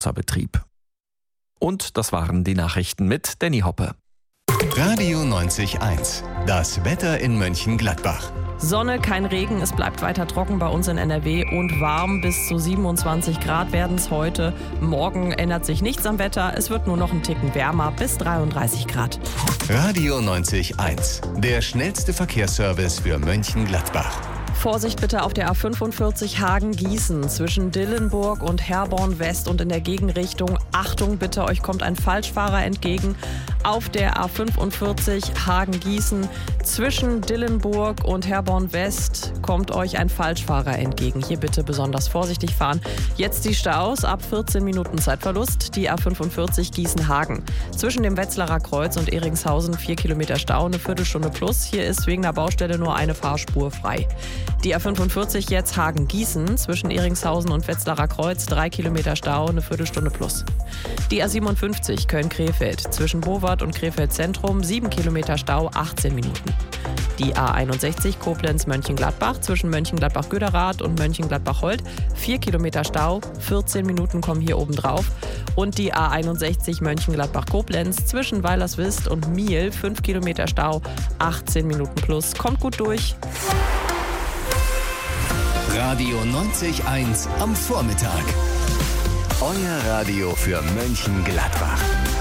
Betrieb. Und das waren die Nachrichten mit Danny Hoppe. Radio 90.1, das Wetter in Mönchengladbach. Sonne, kein Regen, es bleibt weiter trocken bei uns in NRW und warm. Bis zu 27 Grad werden es heute. Morgen ändert sich nichts am Wetter, es wird nur noch ein Ticken wärmer, bis 33 Grad. Radio 90.1, der schnellste Verkehrsservice für Mönchengladbach. Vorsicht bitte auf der A45 Hagen-Gießen zwischen Dillenburg und Herborn West und in der Gegenrichtung. Achtung bitte, euch kommt ein Falschfahrer entgegen. Auf der A45 Hagen-Gießen zwischen Dillenburg und Herborn West kommt euch ein Falschfahrer entgegen. Hier bitte besonders vorsichtig fahren. Jetzt die Staus, ab 14 Minuten Zeitverlust. Die A45 Gießen-Hagen. Zwischen dem Wetzlarer Kreuz und Eringshausen 4 Kilometer Stau, eine Viertelstunde plus. Hier ist wegen der Baustelle nur eine Fahrspur frei. Die A45 jetzt Hagen-Gießen zwischen Eringshausen und Wetzlarer Kreuz 3 Kilometer Stau, eine Viertelstunde plus. Die A57 Köln-Krefeld zwischen Bowart und Krefeld Zentrum 7 Kilometer Stau, 18 Minuten. Die A61 Koblenz-Mönchengladbach zwischen Mönchengladbach-Göderath und Mönchengladbach-Holt 4 Kilometer Stau, 14 Minuten kommen hier oben drauf. Und die A61 Mönchengladbach-Koblenz zwischen Weilerswist und Miel 5 Kilometer Stau, 18 Minuten plus. Kommt gut durch. Radio 90.1 am Vormittag. Euer Radio für Mönchengladbach.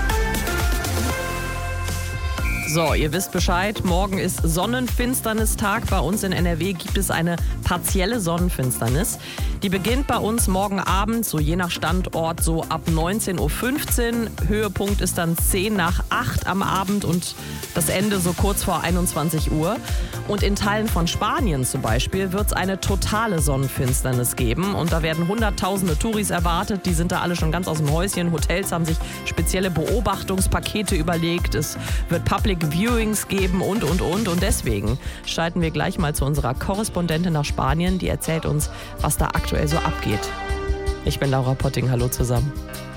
So, ihr wisst Bescheid, morgen ist Sonnenfinsternis-Tag. Bei uns in NRW gibt es eine partielle Sonnenfinsternis. Die beginnt bei uns morgen Abend, so je nach Standort, so ab 19.15 Uhr. Höhepunkt ist dann 10 nach 8 am Abend und das Ende so kurz vor 21 Uhr. Und in Teilen von Spanien zum Beispiel wird es eine totale Sonnenfinsternis geben. Und da werden hunderttausende Touris erwartet. Die sind da alle schon ganz aus dem Häuschen. Hotels haben sich spezielle Beobachtungspakete überlegt. Es wird Public Viewings geben und. Und deswegen schalten wir gleich mal zu unserer Korrespondentin nach Spanien. Die erzählt uns, was da aktuell so abgeht. Ich bin Laura Potting. Hallo zusammen.